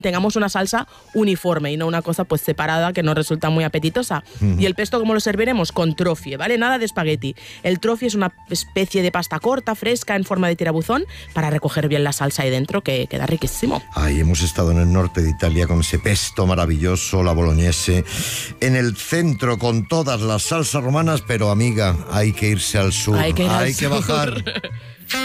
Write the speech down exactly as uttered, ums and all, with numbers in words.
tengamos una salsa uniforme y no una cosa pues separada que nos resulta muy apetitosa. Uh-huh. Y el pesto, ¿cómo lo serviremos? Con trofie, ¿vale? Nada de espagueti. El trofie es una especie de pasta corta, fresca, en forma de tirabuzón, para recoger bien la salsa ahí dentro, que queda riquísimo. Ay, hemos estado en el norte de Italia con ese pesto maravilloso, la bolognese. En el centro con todas las salsas romanas, pero amiga, hay que irse al sur. Hay que, ir hay al que sur. bajar.